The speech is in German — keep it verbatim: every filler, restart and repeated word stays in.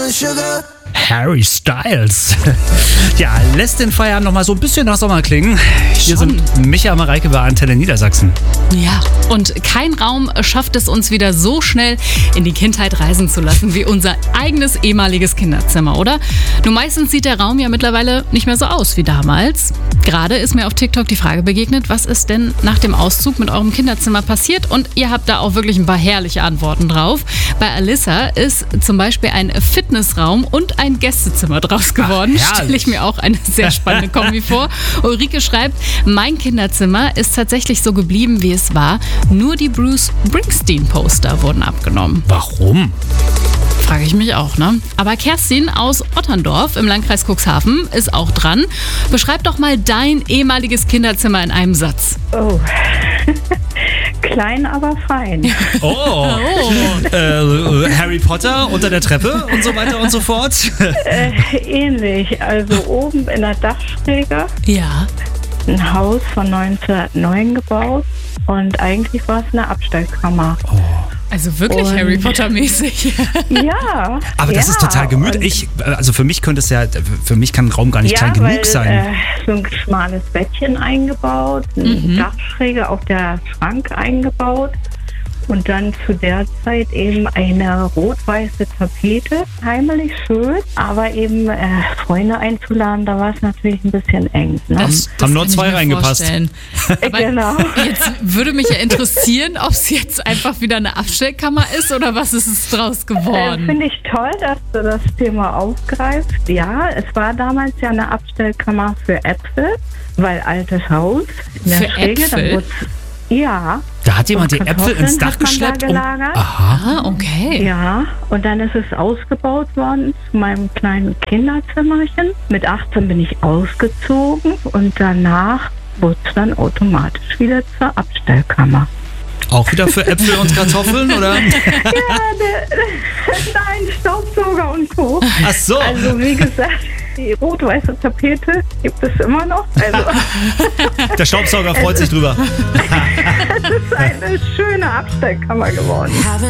Harry Styles. Ja, lässt den Feierabend noch mal so ein bisschen nach Sommer klingen. Hier Schon. sind Micha und Mareike bei Antenne Niedersachsen. Ja, und kein Raum schafft es uns wieder so schnell in die Kindheit reisen zu lassen wie unser eigenes ehemaliges Kinderzimmer, oder? Nur meistens sieht der Raum ja mittlerweile nicht mehr so aus wie damals. Gerade ist mir auf TikTok die Frage begegnet, was ist denn nach dem Auszug mit eurem Kinderzimmer passiert? Und ihr habt da auch wirklich ein paar herrliche Antworten drauf. Bei Alyssa ist zum Beispiel ein Fitnessraum und ein Gästezimmer draus geworden. Ach, Stelle ich mir auch eine sehr spannende Kombi vor. Ulrike schreibt, mein Kinderzimmer ist tatsächlich so geblieben, wie es war. Nur die Bruce Springsteen-Poster wurden abgenommen. Warum? Frage ich mich auch, ne? Aber Kerstin aus Otterndorf im Landkreis Cuxhaven ist auch dran. Beschreib doch mal dein ehemaliges Kinderzimmer in einem Satz. Oh, klein, aber fein. Oh, Äh, Harry Potter unter der Treppe und so weiter und so fort. Äh, ähnlich, also oben in der Dachschräge, Ja. ein Haus von neunzehnhundertneun gebaut und eigentlich war es eine Abstellkammer. Also wirklich Und- Harry Potter-mäßig. Ja. Aber das ja, ist total gemütlich. Ich, also für mich könnte es ja, für mich kann ein Raum gar nicht Ja, klein genug weil, sein. Äh, so ein schmales Bettchen eingebaut, eine Mhm. Dachschräge auf der Schrank eingebaut und dann zu der Zeit eben eine rot-weiße Tapete. Heimelig schön, aber eben äh, Freunde einzuladen, da war es natürlich ein bisschen eng. Ne? Das, haben nur kann ich zwei mir reingepasst. vorstellen. Aber Genau. jetzt würde mich ja interessieren, ob es jetzt einfach wieder eine Abstellkammer ist oder was ist es draus Äh, geworden? Finde ich toll, dass du das Thema aufgreifst. Ja, es war damals ja eine Abstellkammer für Äpfel, weil altes Haus in der Für Schräge. Äpfel? Dann wurd's- ja. Da hat jemand die Und Äpfel ins Dach Kartoffeln hat man geschleppt. da Um, gelagert. aha. Ah, okay. Ja, und dann ist es ausgebaut worden zu meinem kleinen Kinderzimmerchen. Mit achtzehn bin ich ausgezogen und danach wurde es dann automatisch wieder zur Abstellkammer. Auch wieder für Äpfel und Kartoffeln, oder? Ja, der, nein, Staubsauger und Co. Ach so. Also wie gesagt, die rot-weiße Tapete gibt es immer noch. Also Der Staubsauger freut sich drüber. es ist eine schöne Abstellkammer geworden.